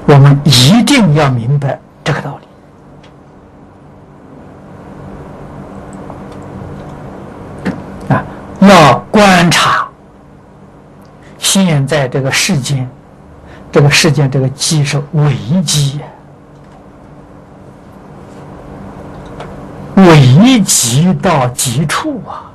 我们一定要明白这个道理啊！要观察现在这个世间，这个机是危机，危急到极处啊！